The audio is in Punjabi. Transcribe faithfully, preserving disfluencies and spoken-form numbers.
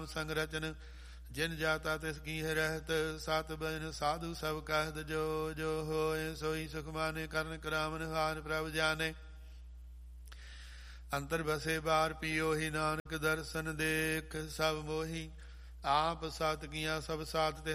ਸੰਗ ਰਚਨ ਜਿਨ ਜਾਤਾ ਤਿਸ ਕੀ ਹੈ ਰਹਿਤ ਸਤ ਬਨ ਸਾਧੂ ਸਭ ਕਹਿਤ ਜੋ ਜੋ ਹੋਏ ਸੋਈ ਸੁਖ ਮਾਨੇ ਕਰਨ ਕਰਾਵਨ ਹਾਰ ਪ੍ਰਭ ਜਾਣੇ ਅੰਤਰ ਬਸੇ ਬਾਰ ਪੀਓ ਹੀ ਨਾਨਕ ਦਰਸ਼ਨ ਦੇਖ ਸਭ ਮੋਹੀ ਆਪ ਸਤ ਕੀਆਂ ਸਭ ਸਾਧ ਤੇ